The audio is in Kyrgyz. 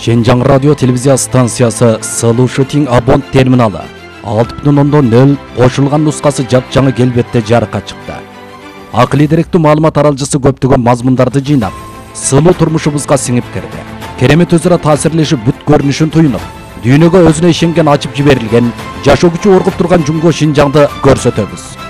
Шенжаң радио телевизия станциясы Сылуу Шытиң Абон терминалы 6.0 кошулган нускасы жапжаңы келбетте жарыкка чыкты. Акылий деректүү маалымат аралжысы көптөгөн мазмундарды жыйнап, сылуу турмушубузга сиңип кирди. Керемет өзара таасирлешип бүт көрүнүшүн туюнуп, дүйнөгө өзүнө ишенген ачып жиберилген, жашоо күчү оргуп турган Жумго Шинжаңды көрсөтөбүз.